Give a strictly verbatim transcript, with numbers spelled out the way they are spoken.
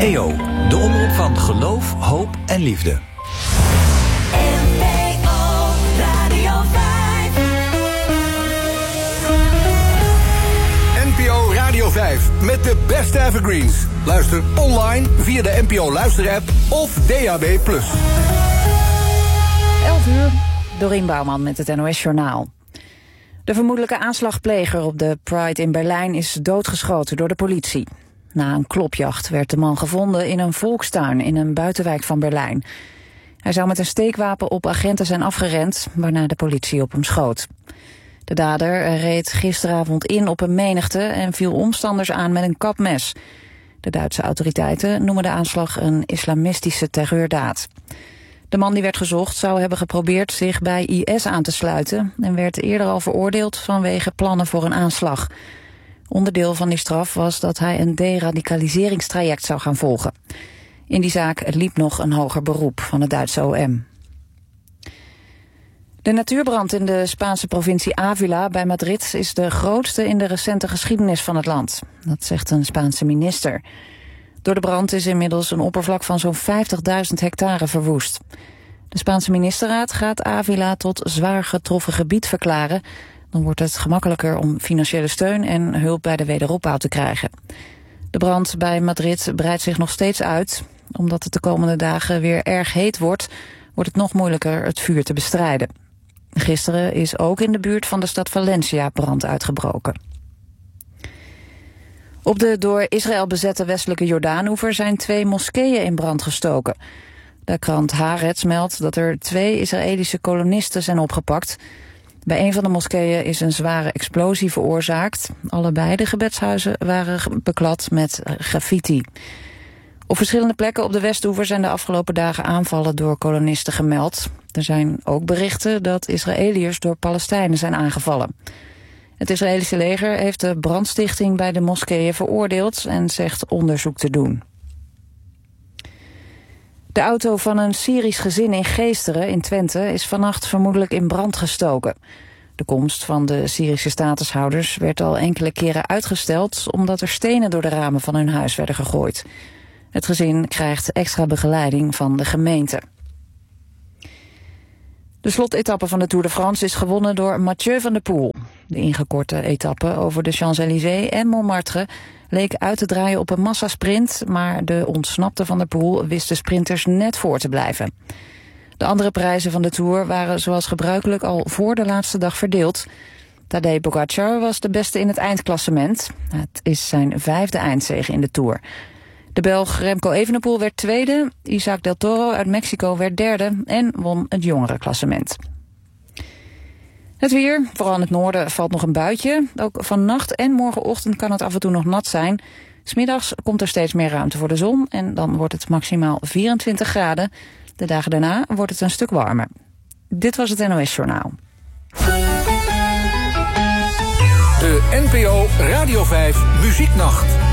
E O, de omroep van geloof, hoop en liefde. N P O Radio vijf. N P O Radio vijf met de beste evergreens. Luister online via de N P O luisterapp of D A B plus. elf uur, Dorien Bouwman met het N O S-journaal. De vermoedelijke aanslagpleger op de Pride in Berlijn is doodgeschoten door de politie. Na een klopjacht werd de man gevonden in een volkstuin in een buitenwijk van Berlijn. Hij zou met een steekwapen op agenten zijn afgerend, waarna de politie op hem schoot. De dader reed gisteravond in op een menigte en viel omstanders aan met een kapmes. De Duitse autoriteiten noemen de aanslag een islamistische terreurdaad. De man die werd gezocht zou hebben geprobeerd zich bij I S aan te sluiten en werd eerder al veroordeeld vanwege plannen voor een aanslag. Onderdeel van die straf was dat hij een deradicaliseringstraject zou gaan volgen. In die zaak liep nog een hoger beroep van het Duitse O M. De natuurbrand in de Spaanse provincie Ávila bij Madrid is de grootste in de recente geschiedenis van het land. Dat zegt een Spaanse minister. Door de brand is inmiddels een oppervlak van zo'n vijftigduizend hectare verwoest. De Spaanse ministerraad gaat Ávila tot zwaar getroffen gebied verklaren. Dan wordt het gemakkelijker om financiële steun en hulp bij de wederopbouw te krijgen. De brand bij Madrid breidt zich nog steeds uit. Omdat het de komende dagen weer erg heet wordt, wordt het nog moeilijker het vuur te bestrijden. Gisteren is ook in de buurt van de stad Valencia brand uitgebroken. Op de door Israël bezette westelijke Jordaanoever zijn twee moskeeën in brand gestoken. De krant Haaretz meldt dat er twee Israëlische kolonisten zijn opgepakt. Bij een van de moskeeën is een zware explosie veroorzaakt. Allebei de gebedshuizen waren beklad met graffiti. Op verschillende plekken op de Westoever zijn de afgelopen dagen aanvallen door kolonisten gemeld. Er zijn ook berichten dat Israëliërs door Palestijnen zijn aangevallen. Het Israëlische leger heeft de brandstichting bij de moskeeën veroordeeld en zegt onderzoek te doen. De auto van een Syrisch gezin in Geesteren in Twente is vannacht vermoedelijk in brand gestoken. De komst van de Syrische statushouders werd al enkele keren uitgesteld omdat er stenen door de ramen van hun huis werden gegooid. Het gezin krijgt extra begeleiding van de gemeente. De slotetappe van de Tour de France is gewonnen door Mathieu van der Poel. De ingekorte etappe over de Champs-Élysées en Montmartre leek uit te draaien op een massasprint, maar de ontsnapte Van der Poel wist de sprinters net voor te blijven. De andere prijzen van de Tour waren zoals gebruikelijk al voor de laatste dag verdeeld. Tadej Pogacar was de beste in het eindklassement. Het is zijn vijfde eindzege in de Tour. De Belg Remco Evenepoel werd tweede, Isaac Del Toro uit Mexico werd derde en won het jongerenklassement. Het weer, vooral in het noorden, valt nog een buitje. Ook vannacht en morgenochtend kan het af en toe nog nat zijn. 'S Middags komt er steeds meer ruimte voor de zon en dan wordt het maximaal vierentwintig graden. De dagen daarna wordt het een stuk warmer. Dit was het N O S-journaal. De N P O Radio vijf Muzieknacht.